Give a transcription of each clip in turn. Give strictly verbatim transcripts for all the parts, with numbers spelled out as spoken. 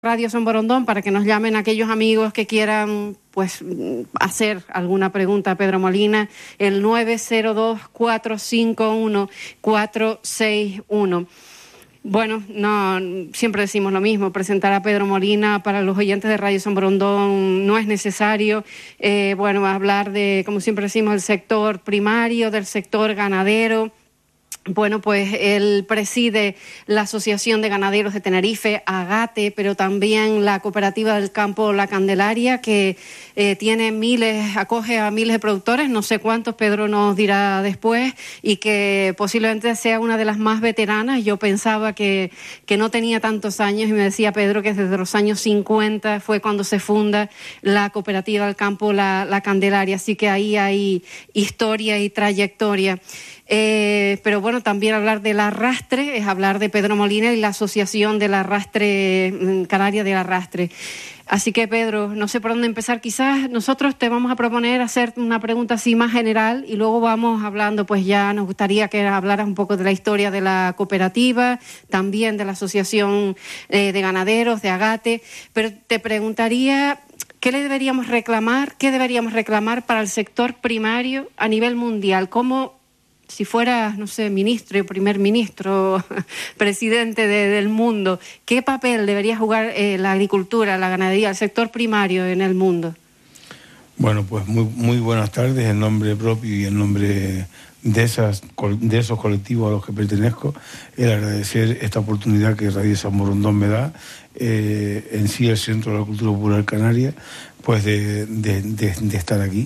Radio San Borondón para que nos llamen aquellos amigos que quieran pues hacer alguna pregunta a Pedro Molina, el nueve cero dos, cuatro cinco uno, cuatro seis uno. Bueno, no, siempre decimos lo mismo, presentar a Pedro Molina para los oyentes de Radio San Borondón no es necesario. Eh, bueno, hablar de, como siempre decimos, el sector primario, del sector ganadero. Bueno, pues él preside la Asociación de Ganaderos de Tenerife, AGATE, pero también la Cooperativa del Campo La Candelaria, que eh, tiene miles, acoge a miles de productores, no sé cuántos, Pedro nos dirá después, y que posiblemente sea una de las más veteranas. Yo pensaba que, que no tenía tantos años y me decía Pedro que desde los años cincuenta fue cuando se funda la Cooperativa del Campo La, La Candelaria, así que ahí hay historia y trayectoria. Eh, pero bueno, también hablar del arrastre es hablar de Pedro Molina y la Asociación del Arrastre Canaria del Arrastre. Así que Pedro, no sé por dónde empezar. Quizás nosotros te vamos a proponer hacer una pregunta así más general y luego vamos hablando, pues ya nos gustaría que hablaras un poco de la historia de la cooperativa, también de la Asociación eh, de Ganaderos, de AGATE, pero te preguntaría, ¿qué le deberíamos reclamar? ¿Qué deberíamos reclamar para el sector primario a nivel mundial? ¿Cómo, si fueras, no sé, ministro, primer ministro, presidente de, del mundo, qué papel debería jugar eh, la agricultura, la ganadería, el sector primario en el mundo? Bueno, pues muy, muy buenas tardes en nombre propio y en nombre de, esas, de esos colectivos a los que pertenezco, el agradecer esta oportunidad que Radio San Borondón me da, eh, en sí el Centro de la Cultura Popular Canaria, pues de, de, de, de estar aquí.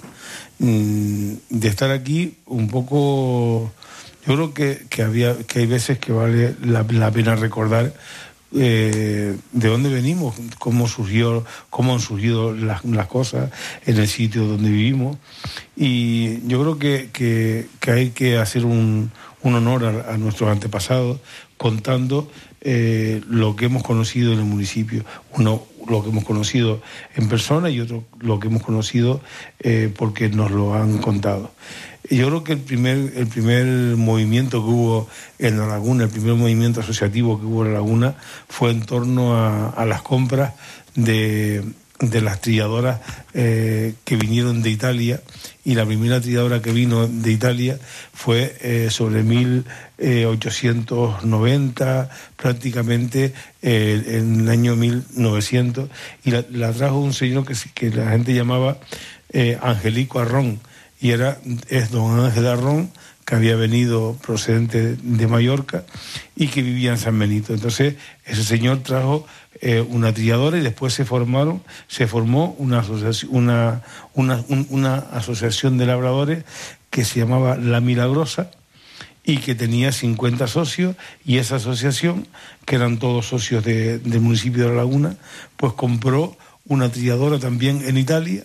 De estar aquí un poco, yo creo que, que había que hay veces que vale la, la pena recordar eh, de dónde venimos, cómo surgió, cómo han surgido las, las cosas en el sitio donde vivimos, y yo creo que, que, que hay que hacer un, un honor a, a nuestros antepasados contando eh, lo que hemos conocido en el municipio. Uno lo que hemos conocido en persona y otro lo que hemos conocido eh, porque nos lo han contado. Yo creo que el primer, el primer movimiento que hubo en la laguna, el primer movimiento asociativo que hubo en la laguna fue en torno a, a las compras de, de las trilladoras eh, que vinieron de Italia, y la primera trilladora que vino de Italia fue eh, sobre mil ochocientos noventa, prácticamente eh, en el año mil novecientos, y la, la trajo un señor que, que la gente llamaba eh, Angelico Arrón, y era, es don Ángel Arrón, que había venido procedente de Mallorca y que vivía en San Benito. Entonces ese señor trajo eh, una trilladora y después se formaron, se formó una asociación, una, una, un, una asociación de labradores que se llamaba La Milagrosa y que tenía cincuenta socios, y esa asociación, que eran todos socios de, del municipio de La Laguna, pues compró una trilladora también en Italia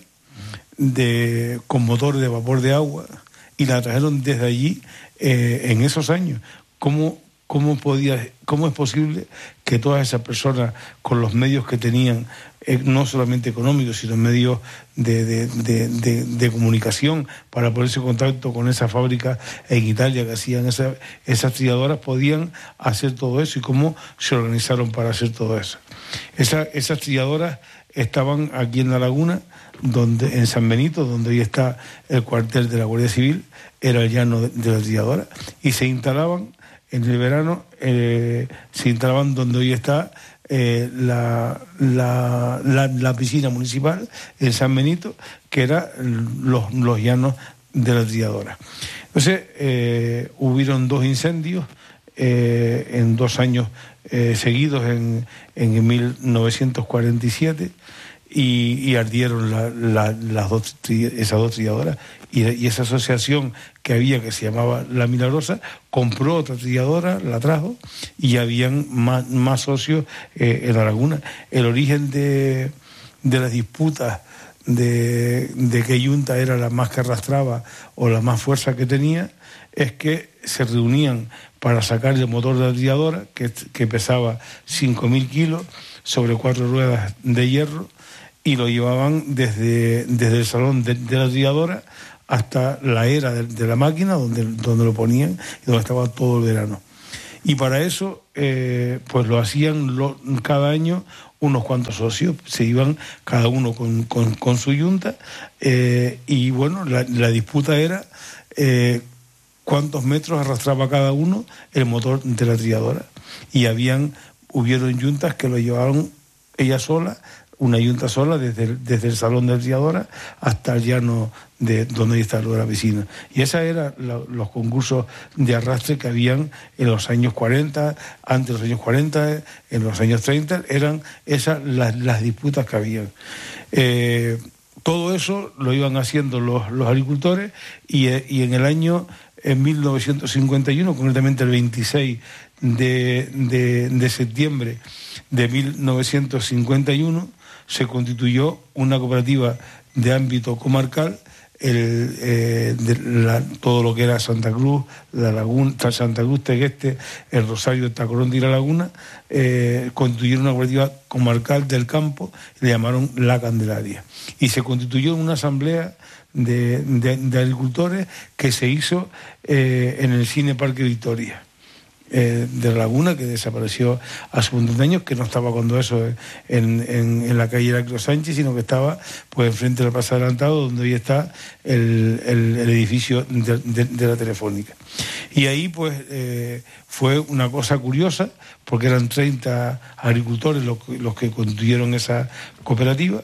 de, con motor de vapor de agua, y la trajeron desde allí eh, en esos años. ¿Cómo, cómo, podía, ¿Cómo es posible que todas esas personas, con los medios que tenían, eh, no solamente económicos, sino medios de, de, de, de, de comunicación, para ponerse en contacto con esa fábrica en Italia que hacían esa, esas trilladoras, podían hacer todo eso, y cómo se organizaron para hacer todo eso? Esa, esas trilladoras estaban aquí en La Laguna, donde, en San Benito, donde hoy está el cuartel de la Guardia Civil, era el llano de, de la trilladora, y se instalaban en el verano, eh, se instalaban donde hoy está eh, la, la, la, la piscina municipal en San Benito, que era los, los llanos de la trilladora. Entonces eh, hubieron dos incendios eh, en dos años eh, seguidos, en, en mil novecientos cuarenta y siete, Y, y ardieron la, la, las dos, esas dos trilladoras, y, y esa asociación que había, que se llamaba La Milagrosa, compró otra trilladora, la trajo, y habían más, más socios eh, en La Laguna. El origen de, de las disputas de, de qué yunta era la más que arrastraba o la más fuerza que tenía, es que se reunían para sacar el motor de la trilladora, que, que pesaba cinco mil kilos, sobre cuatro ruedas de hierro, y lo llevaban desde, desde el salón de, de la trilladora hasta la era de, de la máquina, donde, donde lo ponían y donde estaba todo el verano. Y para eso, eh, pues lo hacían lo, cada año unos cuantos socios, se iban cada uno con, con, con su yunta, eh, y bueno, la, la disputa era eh, cuántos metros arrastraba cada uno el motor de la trilladora. Y habían, hubieron yuntas que lo llevaron ella sola, una yunta sola desde el, desde el salón de la trilladora hasta el llano de donde está la piscina. Y esos eran la, los concursos de arrastre que habían en los años cuarenta, antes de los años cuarenta, en los años treinta, eran esas las, las disputas que habían. Eh, todo eso lo iban haciendo los, los agricultores y, y en el año en mil novecientos cincuenta y uno, concretamente el veintiséis de, de, de septiembre de mil novecientos cincuenta y uno, se constituyó una cooperativa de ámbito comarcal, el, eh, de la, todo lo que era Santa Cruz, la Laguna, Santa Cruz, Tegueste, el Rosario, el Tacoronte y la Laguna, eh, constituyeron una cooperativa comarcal del campo, le llamaron La Candelaria. Y se constituyó una asamblea de, de, de agricultores que se hizo eh, en el Cine Parque Victoria. Eh, de la Laguna, que desapareció hace un montón de años, que no estaba cuando eso en, en, en la calle Heraclio Sánchez, sino que estaba pues enfrente de la Plaza Adelantado, donde hoy está el, el, el edificio de, de, de la Telefónica. Y ahí pues eh, fue una cosa curiosa, porque eran treinta agricultores los, los que constituyeron esa cooperativa,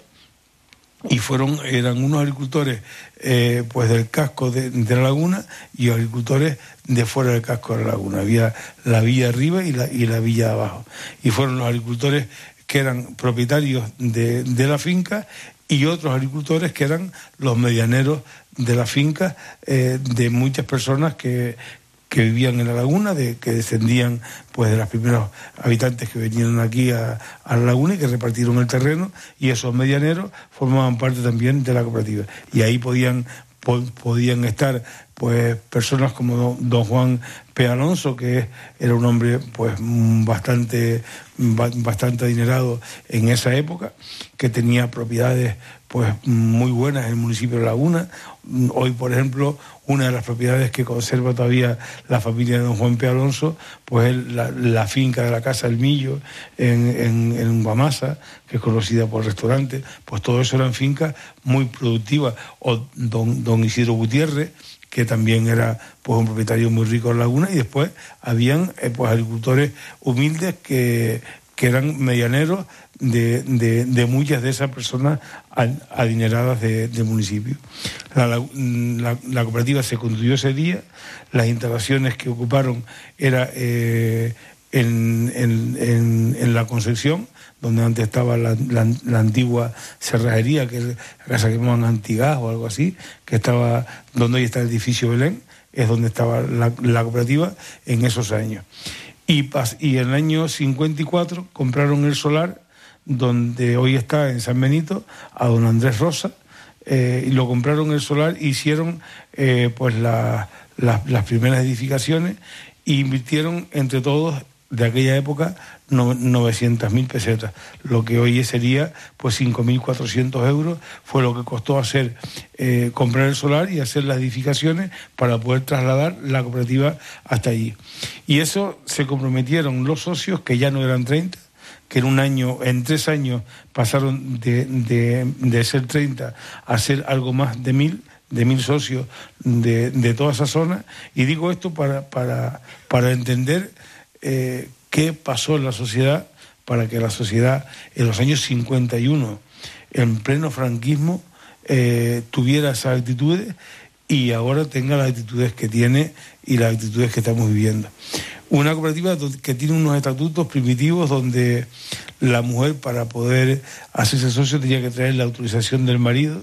y fueron eran unos agricultores eh, pues del casco de, de la Laguna y agricultores de fuera del casco de la Laguna. Había la villa arriba y la, y la villa abajo. Y fueron los agricultores que eran propietarios de, de la finca y otros agricultores que eran los medianeros de la finca, eh, de muchas personas que, que vivían en la laguna, de, que descendían pues de los primeros habitantes que venían aquí a, a la laguna y que repartieron el terreno, y esos medianeros formaban parte también de la cooperativa. Y ahí podían, po, podían estar pues personas como don, don Juan P. Alonso, que era un hombre pues bastante, bastante adinerado en esa época, que tenía propiedades pues muy buenas en el municipio de Laguna. Hoy, por ejemplo, una de las propiedades que conserva todavía la familia de don Juan P. Alonso, pues es la, la finca de la Casa del Millo en, en, en Guamasa, que es conocida por restaurante. Pues todo eso eran fincas muy productivas. O don, don Isidro Gutiérrez, que también era pues un propietario muy rico en Laguna, y después habían eh, pues agricultores humildes que, que eran medianeros de, de, de muchas de esas personas adineradas de, del municipio. La, la, la cooperativa se constituyó ese día. Las instalaciones que ocuparon era eh, en, en, en, en la Concepción, donde antes estaba la, la, la antigua cerrajería, que es la casa que llamaban Antigás o algo así, que estaba donde hoy está el edificio Belén, es donde estaba la, la cooperativa en esos años. Y, pas, y en el año cincuenta y cuatro compraron el solar donde hoy está en San Benito, a don Andrés Rosa, eh, y lo compraron el solar, hicieron eh, pues la, la, las primeras edificaciones e invirtieron entre todos de aquella época novecientas mil pesetas, lo que hoy sería pues cinco mil cuatrocientos euros, fue lo que costó hacer eh, comprar el solar y hacer las edificaciones para poder trasladar la cooperativa hasta allí. Y eso se comprometieron los socios, que ya no eran treinta, que en un año, en tres años pasaron de, de, de ser treinta a ser algo más de mil, de mil socios de, de toda esa zona. Y digo esto para, para, para entender eh, qué pasó en la sociedad, para que la sociedad en los años cincuenta y uno, en pleno franquismo, eh, tuviera esas actitudes y ahora tenga las actitudes que tiene y las actitudes que estamos viviendo. Una cooperativa que tiene unos estatutos primitivos donde la mujer, para poder hacerse socio, tenía que traer la autorización del marido,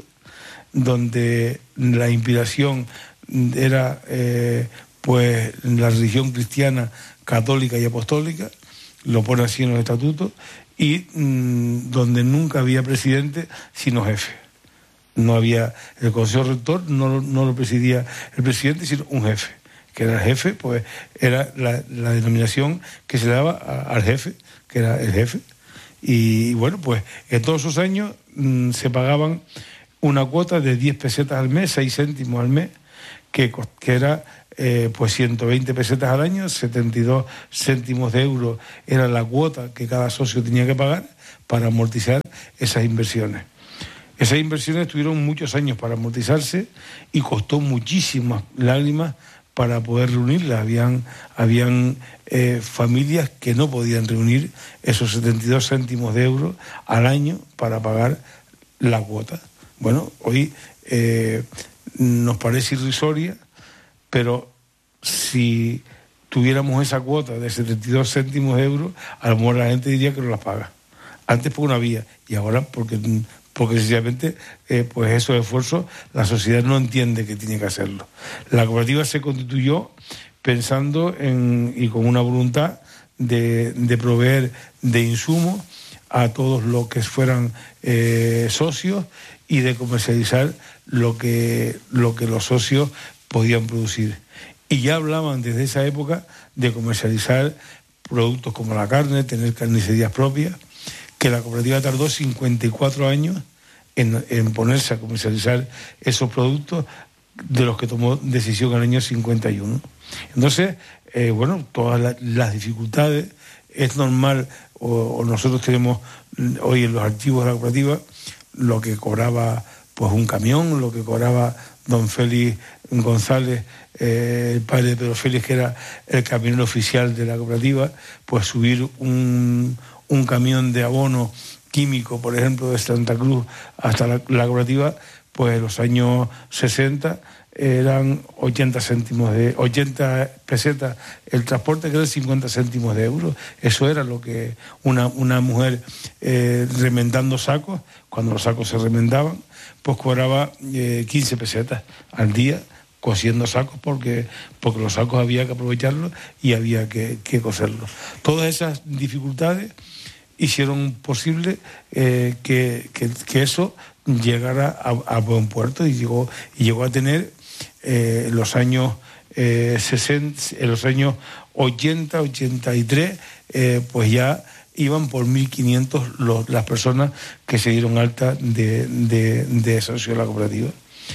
donde la inspiración era eh, pues la religión cristiana, católica y apostólica, lo pone así en los estatutos, y mmm, donde nunca había presidente sino jefe. No había, el consejo rector no, no lo presidía el presidente, sino un jefe, que era el jefe, pues era la, la denominación que se daba a, al jefe, que era el jefe. Y, y bueno, pues en todos esos años mmm, se pagaban una cuota de diez pesetas al mes, seis céntimos al mes, que, que era eh, pues ciento veinte pesetas al año, setenta y dos céntimos de euro era la cuota que cada socio tenía que pagar para amortizar esas inversiones. Esas inversiones tuvieron muchos años para amortizarse y costó muchísimas lágrimas para poder reunirlas. Habían, habían eh, familias que no podían reunir esos setenta y dos céntimos de euro al año para pagar la cuota. Bueno, hoy eh, nos parece irrisoria, pero si tuviéramos esa cuota de setenta y dos céntimos de euro, a lo mejor la gente diría que no las paga. Antes porque no había, y ahora porque... porque sencillamente eh, pues esos esfuerzos la sociedad no entiende que tiene que hacerlo. La cooperativa se constituyó pensando en, y con una voluntad de, de proveer de insumos a todos los que fueran eh, socios y de comercializar lo que, lo que los socios podían producir. Y ya hablaban desde esa época de comercializar productos como la carne, tener carnicerías propias, que la cooperativa tardó cincuenta y cuatro años en, en ponerse a comercializar esos productos, de los que tomó decisión en el año cincuenta y uno. Entonces, eh, bueno, todas la, las dificultades, es normal, o, o nosotros tenemos hoy en los archivos de la cooperativa lo que cobraba pues un camión, lo que cobraba don Félix González, eh, el padre de Pedro Félix, que era el camionero oficial de la cooperativa, pues subir un... un camión de abono químico, por ejemplo, de Santa Cruz hasta la, la cooperativa, pues en los años sesenta eran ochenta céntimos de ochenta pesetas el transporte, que eran cincuenta céntimos de euros. Eso era lo que una, una mujer eh, remendando sacos, cuando los sacos se remendaban, pues cobraba eh, quince pesetas al día cosiendo sacos, porque, porque los sacos había que aprovecharlos y había que, que coserlos. Todas esas dificultades hicieron posible eh, que, que, que eso llegara a, a buen puerto, y llegó, y llegó a tener eh, en los años eh, sesenta, en los años ochenta, ochenta y tres, eh, pues ya iban por mil quinientos los, las personas que se dieron alta de, de, de socio de la cooperativa.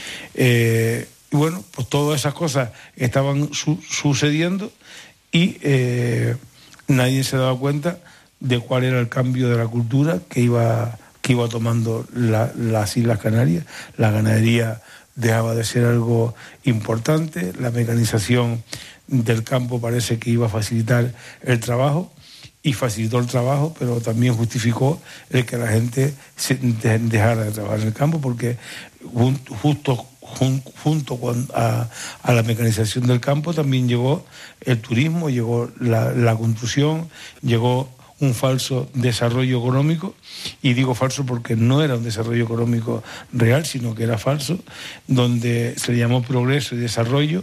Eh, y bueno, pues todas esas cosas estaban su, sucediendo y eh, nadie se daba cuenta de cuál era el cambio de la cultura que iba, que iba tomando la, las Islas Canarias. La ganadería dejaba de ser algo importante, la mecanización del campo parece que iba a facilitar el trabajo, y facilitó el trabajo, pero también justificó el que la gente se dejara de trabajar en el campo, porque justo junto con, a, a la mecanización del campo también llegó el turismo, llegó la, la construcción, llegó un falso desarrollo económico, y digo falso porque no era un desarrollo económico real, sino que era falso, donde se le llamó progreso y desarrollo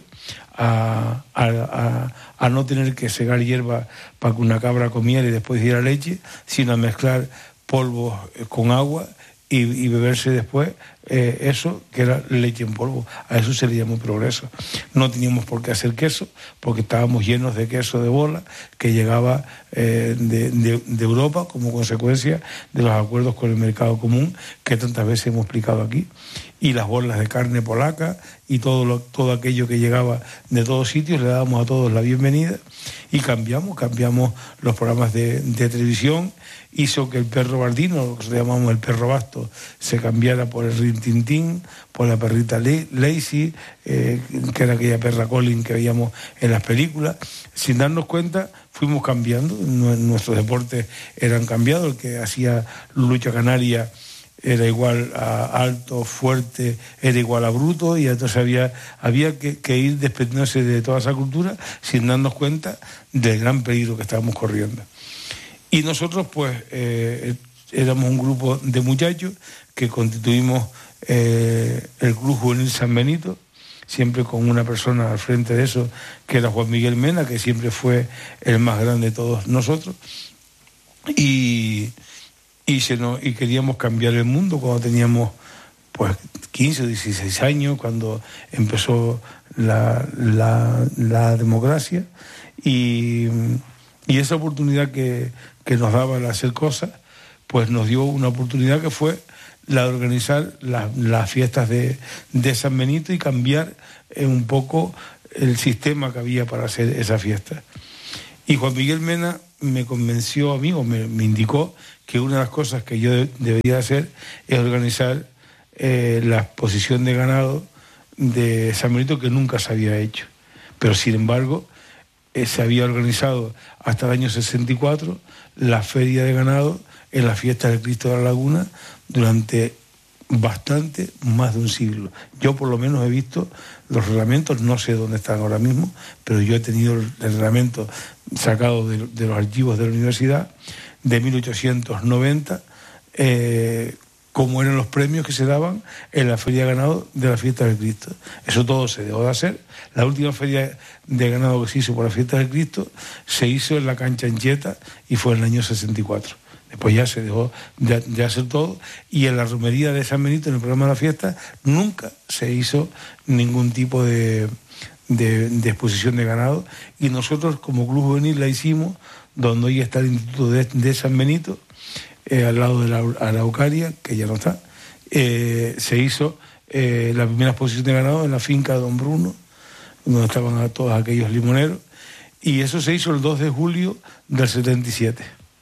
a, a, a, a no tener que segar hierba para que una cabra comiera y después diera leche, sino a mezclar polvos con agua y, y beberse después eh, eso que era leche en polvo. A eso se le llamó progreso. No teníamos por qué hacer queso, porque estábamos llenos de queso de bola que llegaba eh, de, de, de Europa como consecuencia de los acuerdos con el mercado común que tantas veces hemos explicado aquí, y las bolas de carne polaca y todo, lo, todo aquello que llegaba de todos sitios. Le dábamos a todos la bienvenida y cambiamos, cambiamos los programas de, de televisión. Hizo que el perro bardino, lo que llamamos el perro basto, se cambiara por el rintintín, por la perrita Lazy, eh, que era aquella perra Colin que veíamos en las películas. Sin darnos cuenta, fuimos cambiando, nuestros deportes eran cambiados. El que hacía lucha canaria era igual a alto, fuerte, era igual a bruto, y entonces había, había que, que ir desprendiéndose de toda esa cultura sin darnos cuenta del gran peligro que estábamos corriendo. Y nosotros, pues, eh, éramos un grupo de muchachos que constituimos eh, el Club Juvenil San Benito, siempre con una persona al frente de eso, que era Juan Miguel Mena, que siempre fue el más grande de todos nosotros, y, y, se nos, y queríamos cambiar el mundo cuando teníamos pues quince o dieciséis años, cuando empezó la, la, la democracia, y, y esa oportunidad que, que nos daba el hacer cosas, pues nos dio una oportunidad que fue la de organizar la, las fiestas de, de San Benito y cambiar eh, un poco el sistema que había para hacer esa fiesta. Y Juan Miguel Mena me convenció a mí, o me, me indicó que una de las cosas que yo de, debería hacer es organizar eh, la exposición de ganado de San Benito, que nunca se había hecho. Pero sin embargo, eh, se había organizado hasta el año sesenta y cuatro la feria de ganado en la fiesta del Cristo de la Laguna durante bastante, más de un siglo. Yo por lo menos he visto los reglamentos, no sé dónde están ahora mismo, pero yo he tenido el reglamento sacado de, de los archivos de la universidad de mil ochocientos noventa, eh, como eran los premios que se daban en la feria de ganado de la fiesta del Cristo. Eso todo se dejó de hacer. La última feria de ganado que se hizo por la fiesta del Cristo se hizo en la cancha Anchieta y fue en el año sesenta y cuatro. Después ya se dejó de, de hacer todo, y en la romería de San Benito, en el programa de la fiesta, nunca se hizo ningún tipo de, de, de exposición de ganado, y nosotros como Club Juvenil la hicimos donde hoy está el Instituto de, de San Benito, eh, al lado de la Araucaria, que ya no está. Eh, se hizo eh, la primera exposición de ganado en la finca de Don Bruno, donde estaban todos aquellos limoneros, y eso se hizo el dos de julio del setenta y siete.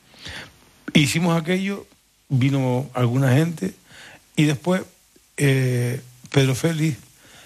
Hicimos aquello, vino alguna gente, y después eh, Pedro Félix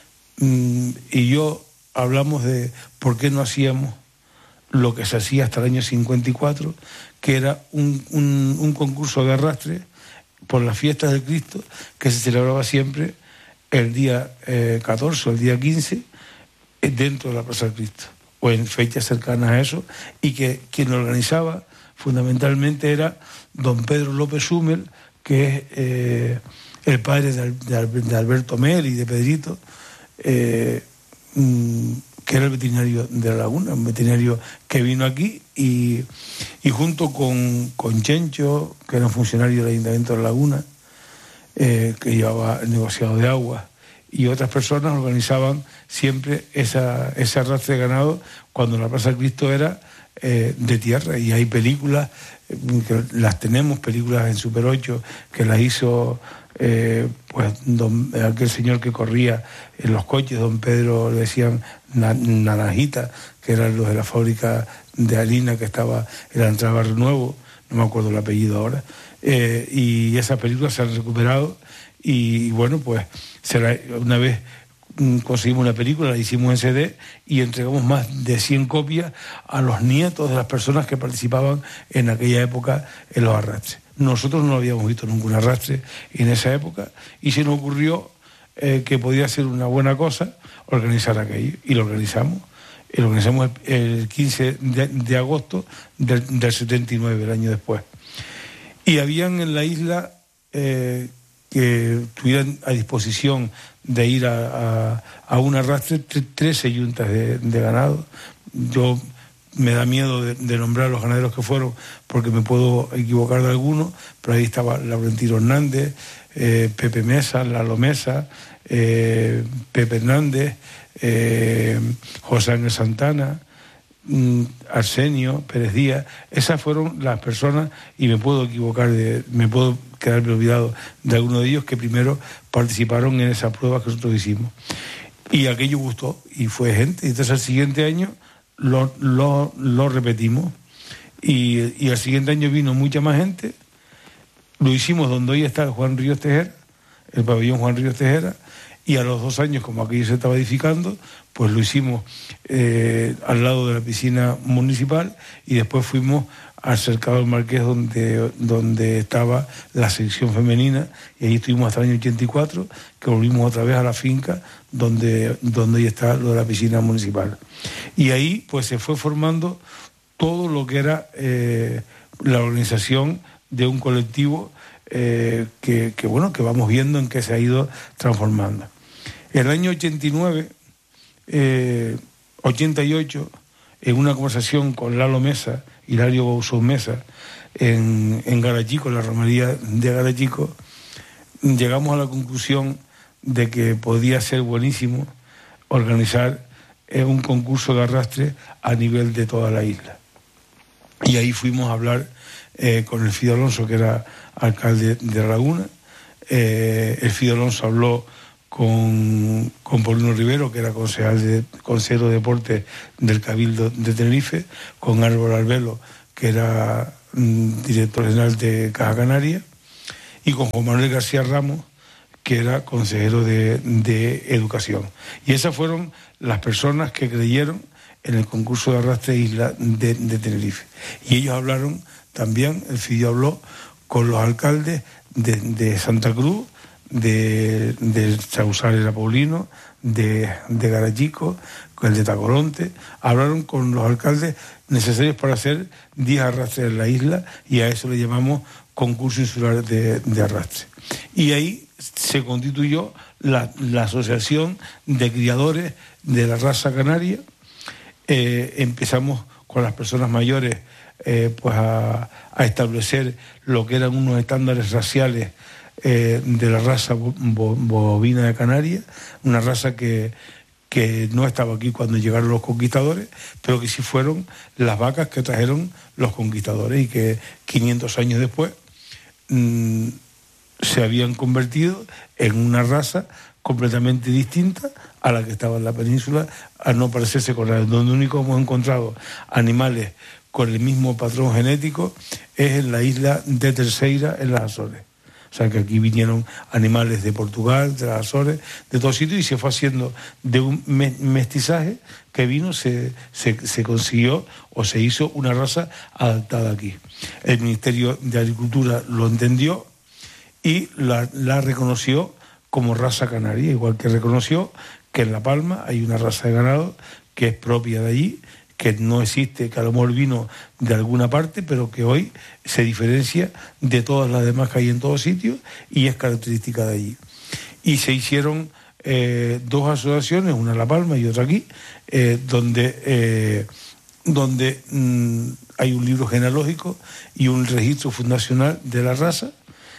mmm, y yo hablamos de por qué no hacíamos lo que se hacía hasta el año cincuenta y cuatro, que era un, un, un concurso de arrastre por las fiestas del Cristo, que se celebraba siempre el día eh, catorce o el día quince eh, dentro de la Plaza del Cristo, o en fechas cercanas a eso, y que quien lo organizaba fundamentalmente era don Pedro López Hummel, que es eh, el padre de, de, de Alberto Mel y de Pedrito, eh, mm, que era el veterinario de la Laguna, un veterinario que vino aquí, y, y junto con, con Chencho, que era un funcionario del Ayuntamiento de la Laguna, eh, que llevaba el negociado de agua, y otras personas organizaban siempre esa, ese arrastre de ganado cuando la Plaza del Cristo era eh, de tierra. Y hay películas, eh, que las tenemos, películas en Super ocho, que las hizo eh, pues don, aquel señor que corría en los coches, don Pedro, le decían na, Naranjita, que eran los de la fábrica de harina que estaba en la entrada Barrio Nuevo, no me acuerdo el apellido ahora, eh, y esas películas se han recuperado. Y bueno, pues será, una vez conseguimos una película, la hicimos en C D y entregamos más de cien copias a los nietos de las personas que participaban en aquella época en los arrastres. Nosotros no habíamos visto ningún arrastre en esa época, y se nos ocurrió eh, que podía ser una buena cosa organizar aquello, y lo organizamos. Y lo organizamos el, el quince de, de agosto del, del setenta y nueve, el año después. Y habían en la isla eh, que tuvieran a disposición de ir a, a, a un arrastre trece yuntas de, de ganado. Yo me da miedo de, de nombrar a los ganaderos que fueron, porque me puedo equivocar de alguno, pero ahí estaba Laurentino Hernández, eh, Pepe Mesa, Lalo Mesa, eh, Pepe Hernández, eh, José Ángel Santana, Arsenio Pérez Díaz. Esas fueron las personas, y me puedo equivocar, de, me puedo quedarme olvidado de alguno de ellos, que primero participaron en esa prueba que nosotros hicimos. Y aquello gustó, y fue gente. Y entonces el siguiente año lo, lo, lo repetimos, y, y el siguiente año vino mucha más gente. Lo hicimos donde hoy está Juan Ríos Tejera, el pabellón Juan Ríos Tejera, y a los dos años, como aquello se estaba edificando, pues lo hicimos eh, al lado de la piscina municipal, y después fuimos al Cercado del Marqués, donde, donde estaba la sección femenina, y ahí estuvimos hasta el año ochenta y cuatro, que volvimos otra vez a la finca donde, donde ahí está lo de la piscina municipal. Y ahí pues se fue formando todo lo que era eh, la organización de un colectivo eh, que, que, bueno, que vamos viendo en qué se ha ido transformando. El año ochenta y nueve, eh, ochenta y ocho, en una conversación con Lalo Mesa, Hilario Bausón Mesa, en, en Garachico, en la romería de Garachico, llegamos a la conclusión de que podía ser buenísimo organizar eh, un concurso de arrastre a nivel de toda la isla. Y ahí fuimos a hablar eh, con el Fido Alonso, que era alcalde de La Laguna. Eh, el Fido Alonso habló con, con Paulino Rivero, que era concejal de, consejero de deporte del Cabildo de Tenerife, con Álvaro Albelo, que era mm, director general de Caja Canaria, y con Juan Manuel García Ramos, que era consejero de, de Educación. Y esas fueron las personas que creyeron en el concurso de arrastre Isla de, de Tenerife. Y ellos hablaron también, el Fidio habló con los alcaldes de, de Santa Cruz, de, de Sausal era Paulino, de, de Garachico, con el de Tacoronte. Hablaron con los alcaldes necesarios para hacer diez arrastres en la isla, y a eso le llamamos concurso insular de, de arrastre. Y ahí se constituyó la, la Asociación de Criadores de la Raza Canaria. Eh, empezamos con las personas mayores eh, pues a, a establecer lo que eran unos estándares raciales eh, de la raza bo, bo, bovina de Canarias, una raza que, que no estaba aquí cuando llegaron los conquistadores, pero que sí fueron las vacas que trajeron los conquistadores, y que quinientos años después mmm, se habían convertido en una raza completamente distinta a la que estaba en la península, al no parecerse con la donde único hemos encontrado animales con el mismo patrón genético es en la isla de Terceira, en las Azores. O sea que aquí vinieron animales de Portugal, de las Azores, de todos sitios, y se fue haciendo de un mestizaje que vino, se, se, se consiguió o se hizo una raza adaptada aquí. El Ministerio de Agricultura lo entendió y la, la reconoció como raza canaria, igual que reconoció que en La Palma hay una raza de ganado que es propia de allí, que no existe, que a lo mejor vino de alguna parte, pero que hoy se diferencia de todas las demás que hay en todos sitios y es característica de allí. Y se hicieron eh, dos asociaciones, una en La Palma y otra aquí, eh, donde, eh, donde mmm, hay un libro genealógico y un registro fundacional de la raza.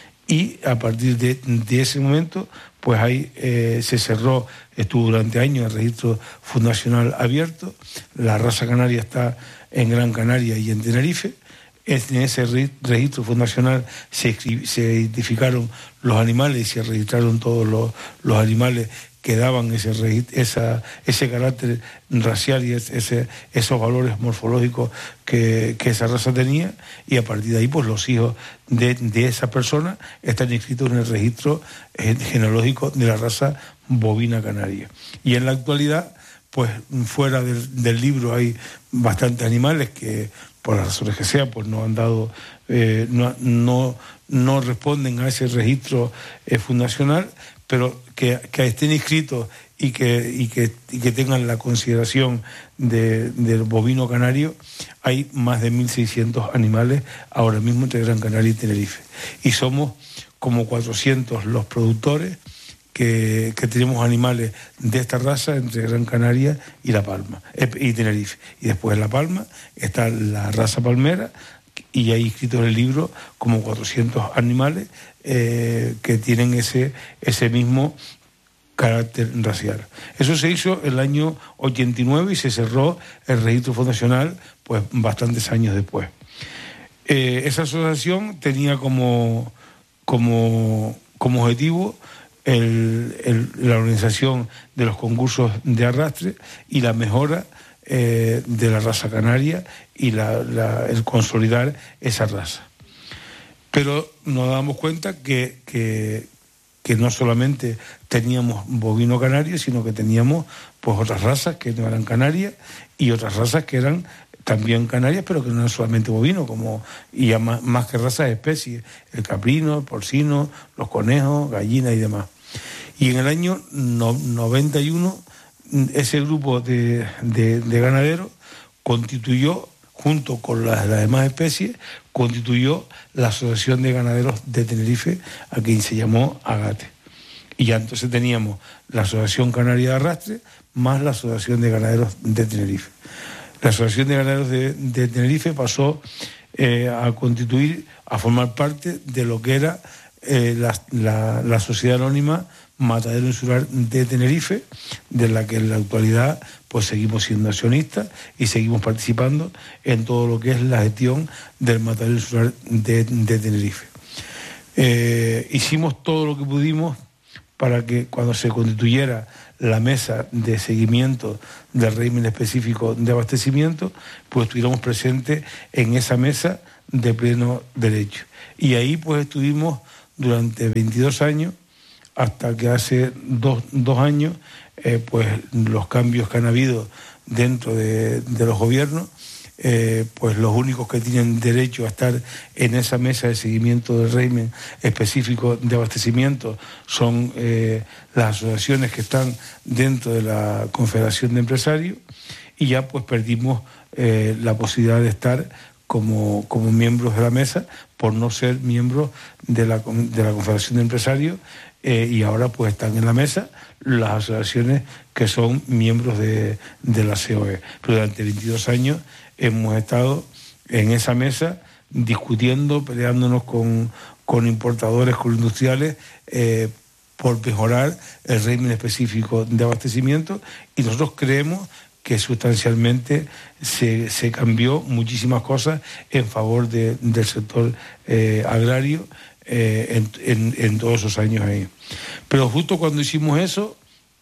Y a partir de, de ese momento, pues ahí eh, se cerró, estuvo durante años el registro fundacional abierto. La raza canaria está en Gran Canaria y en Tenerife. En ese registro fundacional se, se identificaron los animales y se registraron todos los, los animales que daban ese, esa, ese carácter racial y ese, esos valores morfológicos que, que esa raza tenía, y a partir de ahí pues los hijos de, de esa persona están inscritos en el registro genealógico de la raza bovina canaria. Y en la actualidad, pues fuera del, del libro hay bastantes animales que, por las razones que sean, pues no han dado, eh, no, no, no responden a ese registro eh, fundacional, pero que, que estén inscritos y que, y, que, y que tengan la consideración de, del bovino canario. Hay más de mil seiscientos animales ahora mismo entre Gran Canaria y Tenerife. Y somos como cuatrocientos los productores que, que tenemos animales de esta raza entre Gran Canaria y La Palma, eh, y Tenerife. Y después en La Palma está la raza palmera, y hay inscritos en el libro como cuatrocientos animales eh, que tienen ese, ese mismo carácter racial. Eso se hizo en el año ochenta y nueve y se cerró el registro fundacional pues bastantes años después. Eh, esa asociación tenía como, como, como objetivo el, el, la organización de los concursos de arrastre y la mejora eh, de la raza canaria y la, la, el consolidar esa raza. Pero nos damos cuenta que, que, que no solamente teníamos bovino canario, sino que teníamos pues otras razas que no eran canarias y otras razas que eran también canarias, pero que no eran solamente bovino, como y más, más que razas de especies, el caprino, el porcino, los conejos, gallinas y demás. Y en el año no, noventa y uno, ese grupo de, de, de ganaderos constituyó, junto con las, las demás especies, constituyó la Asociación de Ganaderos de Tenerife, a quien se llamó AGATE. Y ya entonces teníamos la Asociación Canaria de Arrastre más la Asociación de Ganaderos de Tenerife. La Asociación de Ganaderos de, de Tenerife pasó eh, a constituir, a formar parte de lo que era eh, la, la, la Sociedad Anónima Matadero Insular de Tenerife, de la que en la actualidad pues seguimos siendo accionistas y seguimos participando en todo lo que es la gestión del Matadero Insular de, de Tenerife. Eh, hicimos todo lo que pudimos para que cuando se constituyera la mesa de seguimiento del régimen específico de abastecimiento, pues estuviéramos presentes en esa mesa de pleno derecho. Y ahí pues estuvimos durante veintidós años, hasta que hace dos, dos años, eh, pues los cambios que han habido dentro de, de los gobiernos, eh, pues los únicos que tienen derecho a estar en esa mesa de seguimiento del régimen específico de abastecimiento son eh, las asociaciones que están dentro de la Confederación de Empresarios, y ya pues perdimos eh, la posibilidad de estar como, como miembros de la mesa por no ser miembros de la, de la Confederación de Empresarios, eh, y ahora pues están en la mesa las asociaciones que son miembros de, de la C O E. Pero durante veintidós años hemos estado en esa mesa discutiendo, peleándonos con, con importadores, con industriales, eh, por mejorar el régimen específico de abastecimiento, y nosotros creemos que sustancialmente se, se cambió muchísimas cosas en favor de, del sector eh, agrario eh, en, en, en todos esos años ahí. Pero justo cuando hicimos eso,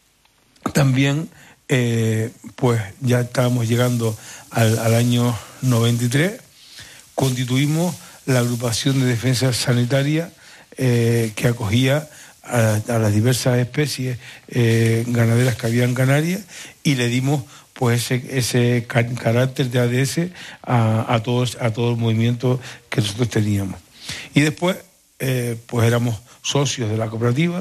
también eh, pues ya estábamos llegando al, al año noventa y tres, constituimos la agrupación de defensa sanitaria eh, que acogía a, a las diversas especies eh, ganaderas que había en Canarias, y le dimos pues ese, ese carácter de A D S a, a, todos, a todo el movimiento que nosotros teníamos. Y después eh, pues éramos socios de la cooperativa,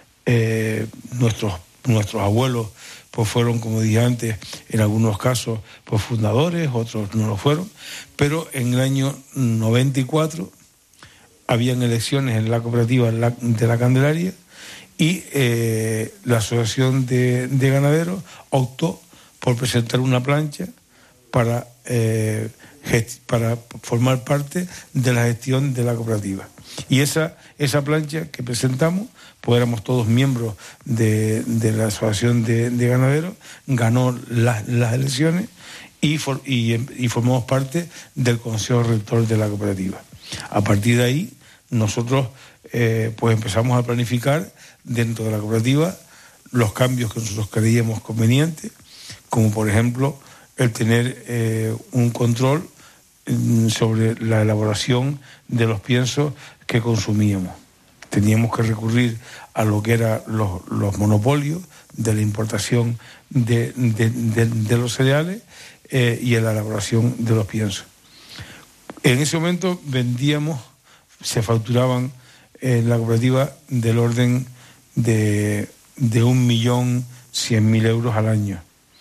eh, nuestros, nuestros abuelos pues fueron, como dije antes, en algunos casos pues fundadores, otros no lo fueron, pero en el año noventa y cuatro habían elecciones en la cooperativa de la Candelaria, y eh, la Asociación de, de Ganaderos optó por presentar una plancha para, eh, gest- para formar parte de la gestión de la cooperativa. Y esa, esa plancha que presentamos, pues éramos todos miembros de, de la Asociación de, de Ganaderos, ganó la, las elecciones y, for, y, y formamos parte del Consejo Rector de la cooperativa. A partir de ahí, nosotros eh, pues empezamos a planificar dentro de la cooperativa los cambios que nosotros creíamos convenientes, como por ejemplo el tener eh, un control mm, sobre la elaboración de los piensos que consumíamos. Teníamos que recurrir a lo que eran los, los monopolios de la importación de, de, de, de los cereales eh, y en la elaboración de los piensos. En ese momento vendíamos, se facturaban en la cooperativa del orden de, de un millón cien mil euros al año,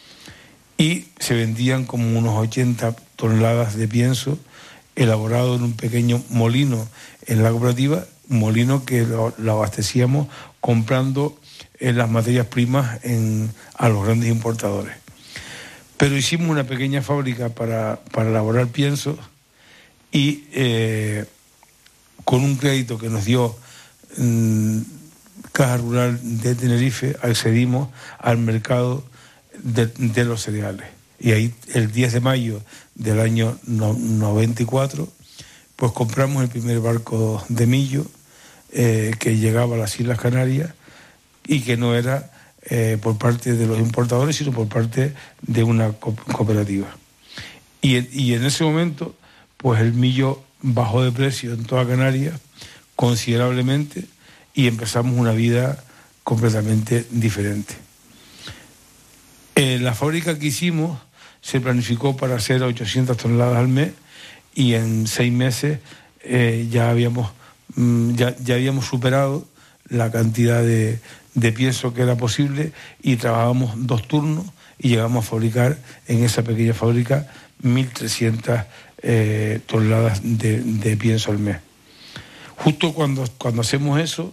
y se vendían como unos ochenta toneladas de pienso elaborado en un pequeño molino en la cooperativa, molino que lo, lo abastecíamos comprando eh, las materias primas en, a los grandes importadores. Pero hicimos una pequeña fábrica para, para elaborar pienso, y eh, con un crédito que nos dio mmm, Caja Rural de Tenerife, accedimos al mercado de, de los cereales. Y ahí, el diez de mayo del año no, noventa y cuatro, pues compramos el primer barco de millo eh, que llegaba a las Islas Canarias, y que no era eh, por parte de los importadores, sino por parte de una co- cooperativa. Y, y en ese momento, pues el millo bajó de precio en toda Canarias considerablemente, y empezamos una vida completamente diferente. Eh, la fábrica que hicimos se planificó para hacer ochocientas toneladas al mes, y en seis meses eh, ya habíamos mm, ya, ya habíamos superado la cantidad de, de pienso que era posible, y trabajábamos dos turnos y llegamos a fabricar en esa pequeña fábrica mil trescientas eh, toneladas de, de pienso al mes. Justo cuando, cuando hacemos eso,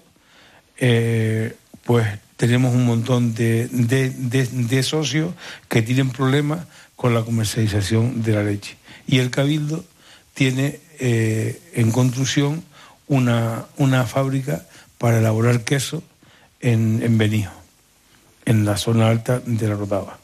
eh, pues tenemos un montón de, de, de, de socios que tienen problemas con la comercialización de la leche. Y el Cabildo tiene eh, en construcción una, una fábrica para elaborar queso en, en Benijo, en la zona alta de la Rotava.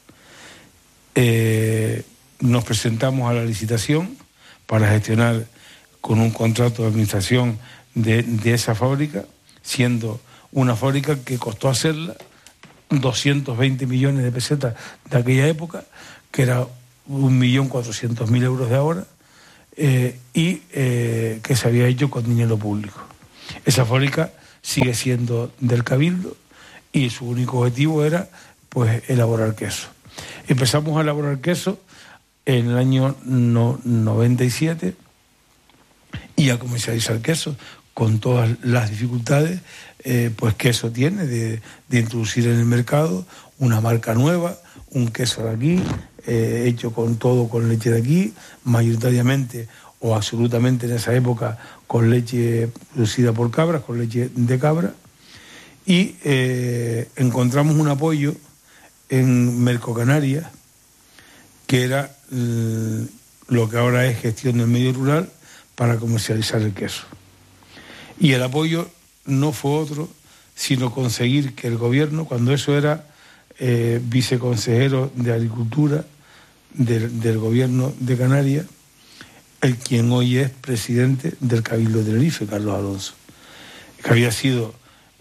Eh, nos presentamos a la licitación para gestionar con un contrato de administración de, de esa fábrica, siendo una fábrica que costó hacerla doscientos veinte millones de pesetas de aquella época, que era un millón cuatrocientos mil euros de ahora, eh, y eh, que se había hecho con dinero público. Esa fábrica sigue siendo del Cabildo y su único objetivo era pues elaborar queso. Empezamos a elaborar queso en el año no, noventa y siete y a comercializar queso con todas las dificultades eh, pues que eso tiene de, de introducir en el mercado una marca nueva, un queso de aquí, eh, hecho con todo con leche de aquí, mayoritariamente o absolutamente en esa época con leche producida por cabras, con leche de cabra, y eh, encontramos un apoyo en Mercocanarias, que era eh, lo que ahora es Gestión del Medio Rural, para comercializar el queso. Y el apoyo no fue otro, sino conseguir que el gobierno, cuando eso era eh, viceconsejero de Agricultura del, del gobierno de Canarias, el quien hoy es presidente del Cabildo de Tenerife, Carlos Alonso, que había sido,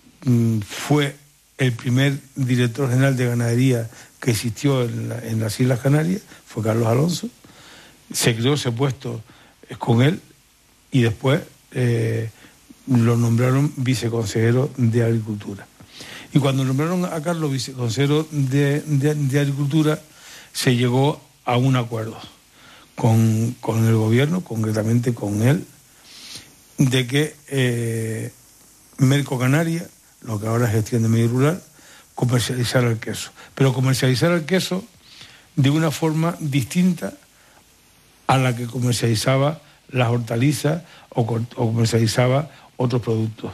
fue el primer director general de ganadería que existió en, la, en las Islas Canarias, fue Carlos Alonso, se creó ese puesto con él y después eh, lo nombraron viceconsejero de Agricultura. Y cuando nombraron a Carlos viceconsejero de, de, de Agricultura, se llegó a un acuerdo con, con el gobierno, concretamente con él, de que eh, Mercocanarias, lo que ahora es Gestión de Medio Rural, comercializara el queso. Pero comercializara el queso de una forma distinta a la que comercializaba las hortalizas o, o comercializaba otros productos.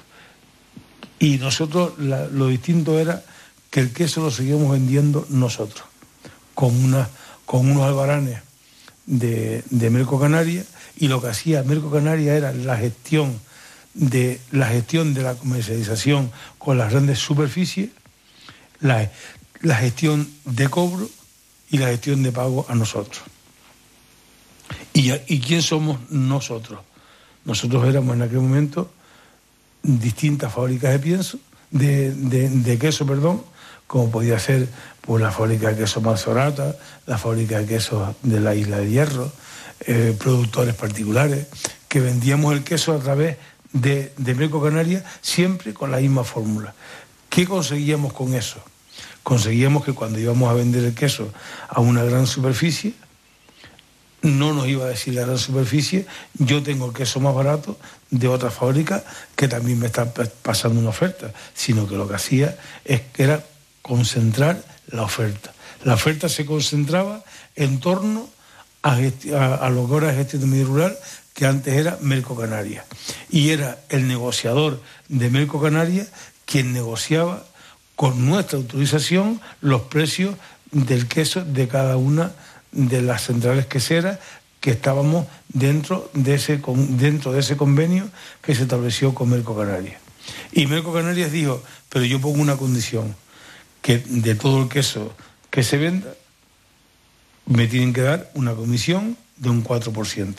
Y nosotros, la, lo distinto era que el queso lo seguíamos vendiendo nosotros, con, una, con unos albaranes de, de Mercocanarias, y lo que hacía Mercocanarias era la gestión de la gestión de la comercialización con las grandes superficies, la, la gestión de cobro y la gestión de pago a nosotros. ¿Y, ¿Y quién somos nosotros? Nosotros éramos en aquel momento distintas fábricas de pienso, de, de, de queso, perdón, como podía ser pues, la fábrica de queso Manzorata, la fábrica de queso de la Isla de Hierro, eh, productores particulares, que vendíamos el queso a través de, de Mercocanarias, siempre con la misma fórmula. ¿Qué conseguíamos con eso? Conseguíamos que cuando íbamos a vender el queso a una gran superficie, no nos iba a decir la gran superficie, yo tengo el queso más barato de otra fábrica que también me está pasando una oferta, sino que lo que hacía es que era concentrar la oferta. La oferta se concentraba en torno a, a, a lo que ahora es Gestión de Medio Rural, que antes era Mercocanarias. Y era el negociador de Mercocanarias quien negociaba con nuestra autorización los precios del queso de cada una de las centrales queseras que estábamos dentro de ese, dentro de ese convenio que se estableció con Mercocanarias. Y Mercocanarias dijo, pero yo pongo una condición, que de todo el queso que se venda, me tienen que dar una comisión de un cuatro por ciento.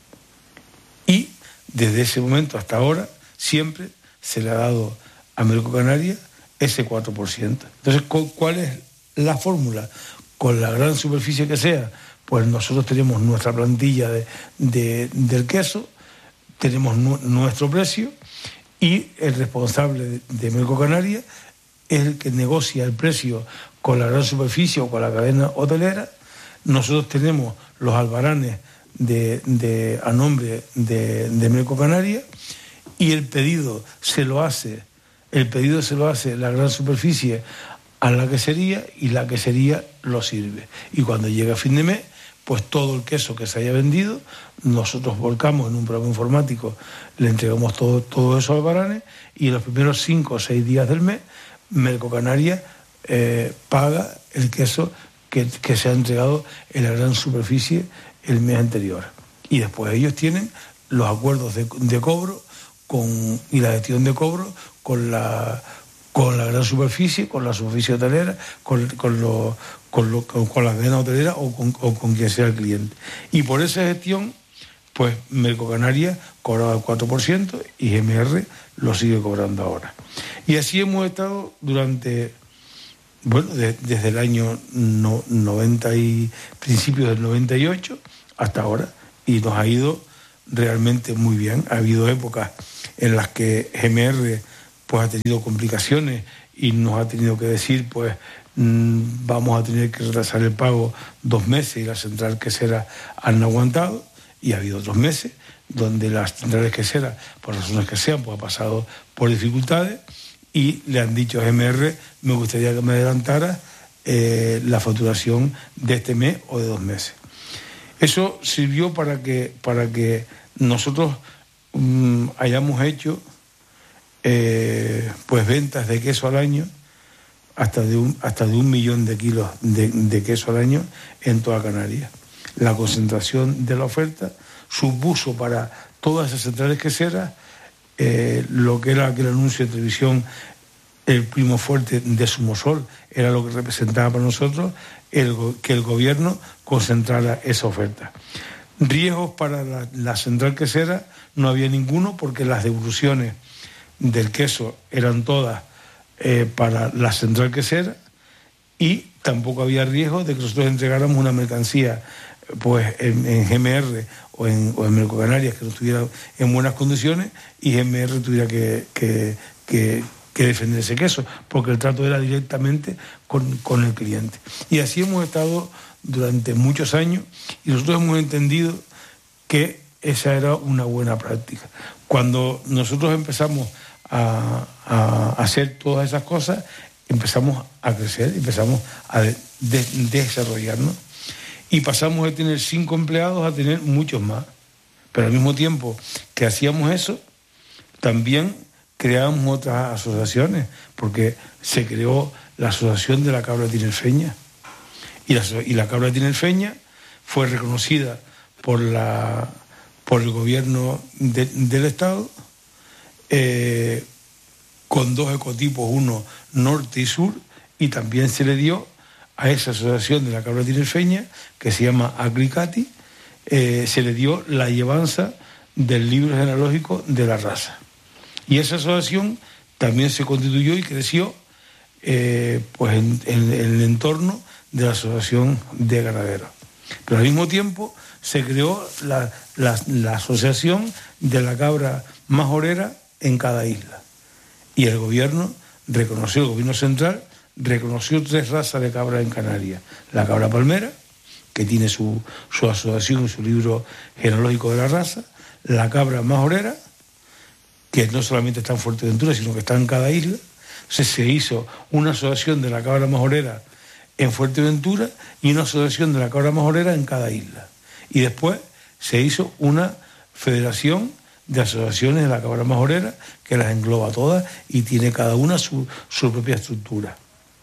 Y desde ese momento hasta ahora, siempre se le ha dado a Mercocanarias ese cuatro por ciento. Entonces, ¿cuál es la fórmula? Con la gran superficie que sea, pues nosotros tenemos nuestra plantilla de, de, del queso, tenemos nu, nuestro precio, y el responsable de, de Mercocanarias es el que negocia el precio con la gran superficie o con la cadena hotelera. Nosotros tenemos los albaranes de, de, a nombre de, de Mercocanarias, y el pedido se lo hace, el pedido se lo hace la gran superficie a la quesería, y la quesería lo sirve. Y cuando llega a fin de mes, pues todo el queso que se haya vendido, nosotros volcamos en un programa informático, le entregamos todo, todos esos albaranes, y en los primeros cinco o seis días del mes, Mercocanarias eh, paga el queso que, que se ha entregado en la gran superficie el mes anterior. Y después ellos tienen los acuerdos de, de cobro con, y la gestión de cobro con la... con la gran superficie, con la superficie hotelera, con, con, lo, con, lo, con, con la cadena hotelera o con, o con quien sea el cliente. Y por esa gestión, pues Mercocanarias cobraba el cuatro por ciento y G M R lo sigue cobrando ahora. Y así hemos estado durante, bueno, de, desde el año no, noventa y principios del noventa y ocho hasta ahora, y nos ha ido realmente muy bien. Ha habido épocas en las que G M R pues ha tenido complicaciones y nos ha tenido que decir, pues mmm, vamos a tener que retrasar el pago dos meses y la central quesera han aguantado, y ha habido otros meses donde las centrales queseras, por razones que sean, pues ha pasado por dificultades y le han dicho a G M R, me gustaría que me adelantara eh, la facturación de este mes o de dos meses. Eso sirvió para que, para que nosotros um, hayamos hecho eh, pues ventas de queso al año hasta de un, hasta de un millón de kilos de, de queso al año en toda Canarias. La concentración de la oferta supuso para todas esas centrales queseras eh, lo que era aquel anuncio de televisión, el primo fuerte de Sumosol, era lo que representaba para nosotros el, que el gobierno concentrara esa oferta. Riesgos para la, la central quesera no había ninguno, porque las devoluciones del queso eran todas eh, para la central quesera, y tampoco había riesgo de que nosotros entregáramos una mercancía pues en, en G M R o en, o en Mercocanarias que no estuviera en buenas condiciones y G M R tuviera que, que, que, que defender ese queso, porque el trato era directamente con, con el cliente. Y así hemos estado durante muchos años, y nosotros hemos entendido que esa era una buena práctica. Cuando nosotros empezamos a, a hacer todas esas cosas, empezamos a crecer, empezamos a de, de, desarrollarnos, y pasamos de tener cinco empleados a tener muchos más. Pero al mismo tiempo que hacíamos eso, también creábamos otras asociaciones, porque se creó la Asociación de la Cabra Tinerfeña, y la, y la cabra tinerfeña fue reconocida por, la, por el gobierno de, del Estado, eh, con dos ecotipos, uno norte y sur, y también se le dio a esa asociación de la cabra tinerfeña, que se llama Agricati, eh, se le dio la llevanza del libro genealógico de la raza. Y esa asociación también se constituyó y creció eh, pues en, en, en el entorno de la asociación de ganaderos. Pero al mismo tiempo se creó la, la, la asociación de la cabra majorera en cada isla. Y el gobierno reconoció, el gobierno central reconoció tres razas de cabra en Canarias. La cabra palmera, que tiene su, su asociación, su libro genealógico de la raza. La cabra majorera, que no solamente está en Fuerteventura, sino que está en cada isla. Se, se hizo una asociación de la cabra majorera en Fuerteventura y una asociación de la cabra majorera en cada isla. Y después se hizo una federación de asociaciones de la cabra majorera que las engloba todas y tiene cada una su, su propia estructura.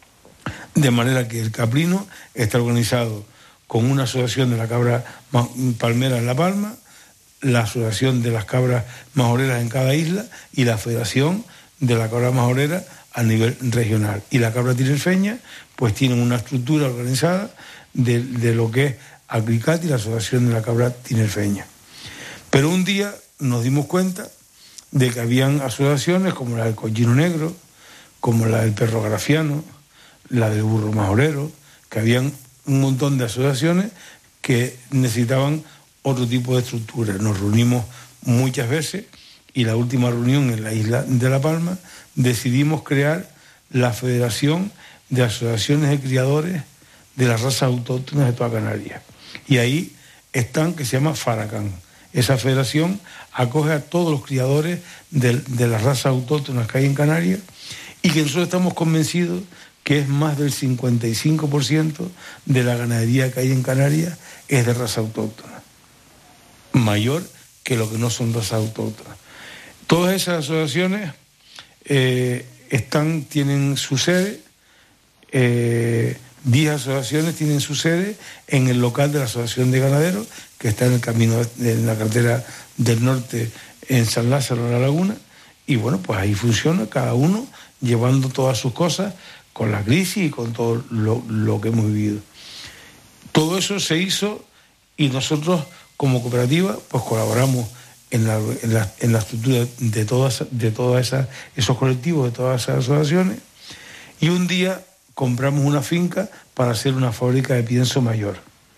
De manera que el caprino está organizado con una asociación de la cabra palmera en La Palma, la asociación de las cabras majoreras en cada isla y la federación de la cabra majorera a nivel regional. Y la cabra tinerfeña pues tiene una estructura organizada de, de lo que es Agricati, la asociación de la cabra tinerfeña. Pero un día nos dimos cuenta de que habían asociaciones como la del cochino negro, como la del perro grafiano, la del burro majorero, que habían un montón de asociaciones que necesitaban otro tipo de estructura. Nos reunimos muchas veces y la última reunión en la isla de La Palma decidimos crear la Federación de Asociaciones de Criadores de las Razas Autóctonas de toda Canarias. Y ahí están, que se llama Faracán. Esa federación acoge a todos los criadores de, de las razas autóctonas que hay en Canarias, y que nosotros estamos convencidos que es más del cincuenta y cinco por ciento de la ganadería que hay en Canarias es de raza autóctona, mayor que lo que no son razas autóctonas. Todas esas asociaciones eh, están, tienen su sede, eh, diez asociaciones tienen su sede en el local de la Asociación de Ganaderos, que está en el camino, en la carretera del norte, en San Lázaro de la Laguna, y bueno, pues ahí funciona, cada uno llevando todas sus cosas, con la crisis y con todo lo, lo que hemos vivido. Todo eso se hizo y nosotros como cooperativa pues colaboramos en la, en la, en la estructura de todas, de todas esas, esos colectivos, de todas esas asociaciones, y un día compramos una finca para hacer una fábrica de pienso mayor.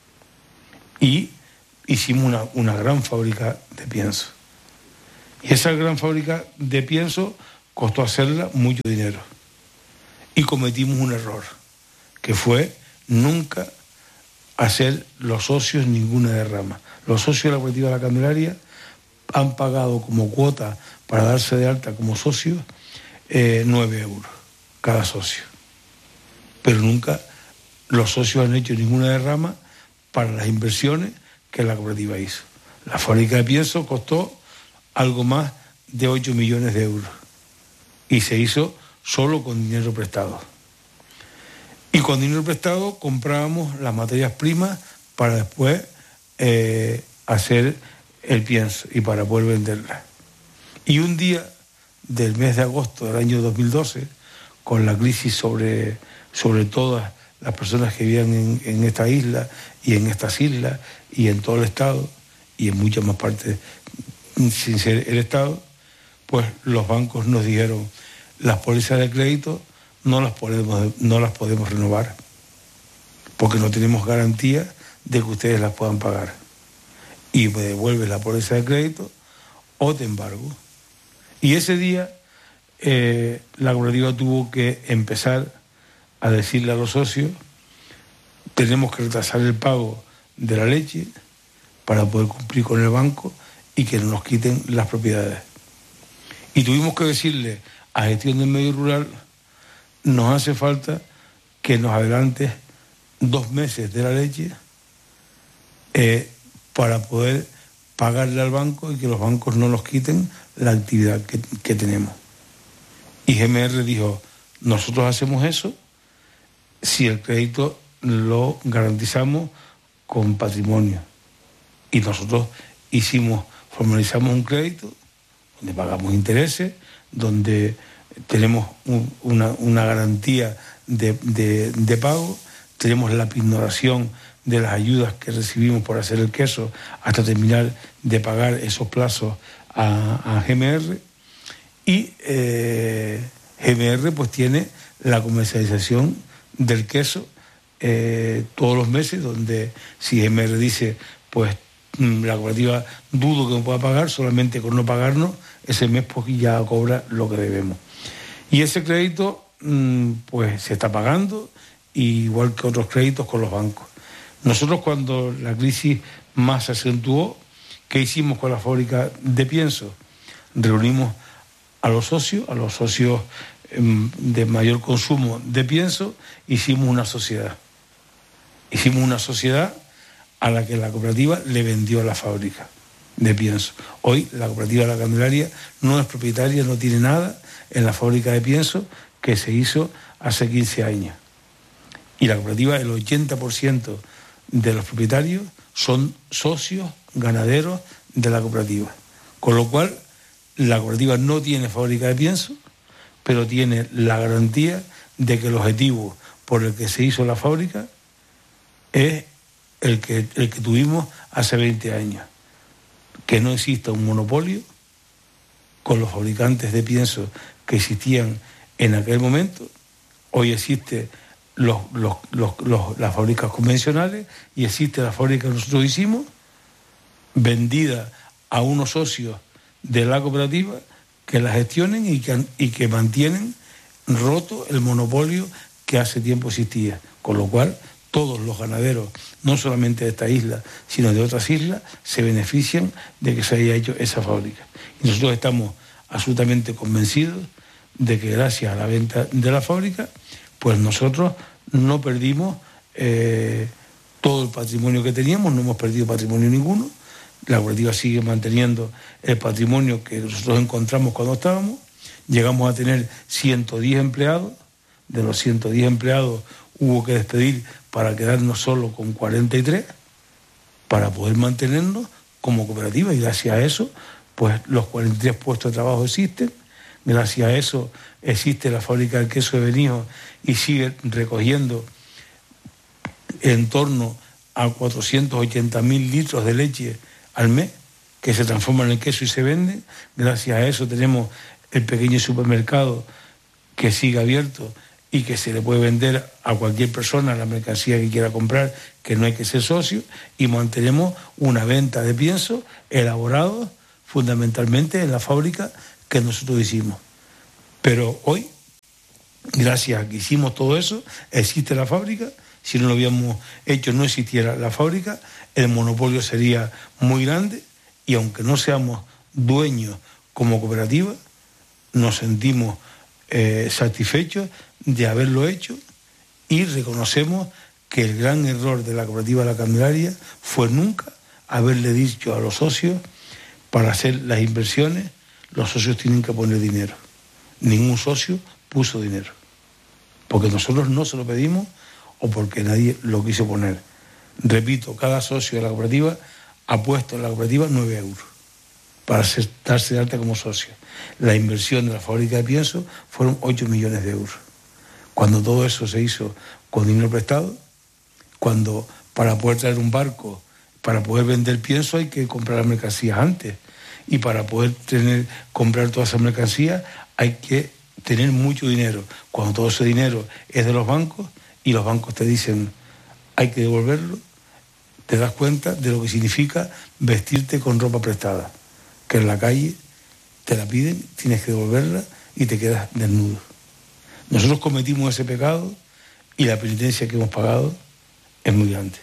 Y hicimos una, una gran fábrica de pienso. Y esa gran fábrica de pienso costó hacerla mucho dinero. Y cometimos un error, que fue nunca hacer los socios ninguna derrama. Los socios de la cooperativa de la Candelaria han pagado como cuota para darse de alta como socios eh, nueve euros cada socio. Pero nunca los socios han hecho ninguna derrama para las inversiones que la cooperativa hizo. La fábrica de pienso costó algo más de ocho millones de euros y se hizo solo con dinero prestado. Y con dinero prestado comprábamos las materias primas para después eh, hacer el pienso y para poder venderlas. Y un día del mes de agosto del año dos mil doce, con la crisis sobre, sobre todas las personas que vivían en, en esta isla y en estas islas y en todo el Estado y en muchas más partes sin ser el Estado, pues los bancos nos dijeron: las pólizas de crédito no las podemos, no las podemos renovar porque no tenemos garantía de que ustedes las puedan pagar. Y me devuelves la póliza de crédito o te embargo. Y ese día eh, la cooperativa tuvo que empezar a decirle a los socios: tenemos que retrasar el pago de la leche para poder cumplir con el banco y que no nos quiten las propiedades. Y tuvimos que decirle a Gestión del Medio Rural: nos hace falta que nos adelantes dos meses de la leche eh, para poder pagarle al banco y que los bancos no nos quiten la actividad que, que tenemos. Y G M R dijo: nosotros hacemos eso si el crédito lo garantizamos con patrimonio. Y nosotros hicimos, formalizamos un crédito donde pagamos intereses, donde tenemos un, una, una garantía de, de, de pago, tenemos la pignoración de las ayudas que recibimos por hacer el queso hasta terminar de pagar esos plazos a, a G M R, y eh, G M R pues tiene la comercialización del queso eh, todos los meses, donde si G M R dice pues la cooperativa dudo que me pueda pagar, solamente con no pagarnos ese mes pues ya cobra lo que debemos. Y ese crédito pues se está pagando, igual que otros créditos con los bancos. Nosotros, cuando la crisis más se acentuó, ¿qué hicimos con la fábrica de pienso? Reunimos a los socios, a los socios de mayor consumo de pienso, hicimos una sociedad. Hicimos una sociedad a la que la cooperativa le vendió la fábrica de pienso. Hoy la cooperativa de la Candelaria no es propietaria, no tiene nada en la fábrica de pienso que se hizo hace quince años. Y la cooperativa, el ochenta por ciento de los propietarios son socios ganaderos de la cooperativa. Con lo cual, la cooperativa no tiene fábrica de pienso, pero tiene la garantía de que el objetivo por el que se hizo la fábrica es el que, el que tuvimos hace veinte años. Que no exista un monopolio con los fabricantes de pienso que existían en aquel momento. Hoy existe los, los, los, los, las fábricas convencionales y existe la fábrica que nosotros hicimos, vendida a unos socios de la cooperativa que la gestionen y que, y que mantienen roto el monopolio que hace tiempo existía. Con lo cual, todos los ganaderos, no solamente de esta isla, sino de otras islas, se benefician de que se haya hecho esa fábrica. Y nosotros estamos absolutamente convencidos de que gracias a la venta de la fábrica, pues nosotros no perdimos eh, todo el patrimonio que teníamos, no hemos perdido patrimonio ninguno. La cooperativa sigue manteniendo el patrimonio que nosotros encontramos cuando estábamos. Llegamos a tener ciento diez empleados. De los ciento diez empleados hubo que despedir para quedarnos solo con cuarenta y tres para poder mantenernos como cooperativa, y gracias a eso pues los cuarenta y tres puestos de trabajo existen. Gracias a eso existe la fábrica del queso de Benijo y sigue recogiendo en torno a cuatrocientos ochenta mil litros de leche al mes, que se transforman en queso y se venden. Gracias a eso tenemos el pequeño supermercado que sigue abierto y que se le puede vender a cualquier persona la mercancía que quiera comprar, que no hay que ser socio, y mantenemos una venta de pienso elaborado fundamentalmente en la fábrica que nosotros hicimos. Pero hoy, gracias a que hicimos todo eso, existe la fábrica. Si no lo habíamos hecho, no existiera la fábrica, el monopolio sería muy grande, y aunque no seamos dueños como cooperativa, nos sentimos eh, satisfechos de haberlo hecho, y reconocemos que el gran error de la cooperativa La Candelaria fue nunca haberle dicho a los socios: para hacer las inversiones los socios tienen que poner dinero. Ningún socio puso dinero, porque nosotros no se lo pedimos o porque nadie lo quiso poner. Repito, cada socio de la cooperativa ha puesto en la cooperativa nueve euros para ser, darse de alta como socio. La inversión de la fábrica de pienso fueron ocho millones de euros. Cuando todo eso se hizo con dinero prestado, cuando para poder traer un barco, para poder vender pienso, hay que comprar las mercancías antes, y para poder tener, comprar todas esas mercancías hay que tener mucho dinero. Cuando todo ese dinero es de los bancos y los bancos te dicen hay que devolverlo, te das cuenta de lo que significa vestirte con ropa prestada, que en la calle te la piden, tienes que devolverla y te quedas desnudo. Nosotros cometimos ese pecado y la penitencia que hemos pagado es muy grande.